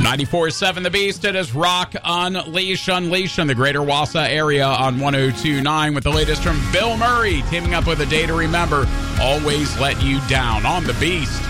94.7 The Beast. It is Rock Unleash in the greater Wausau area on 102.9 with the latest from Bill Murray, teaming up with A Day to Remember, Always Let You Down on The Beast.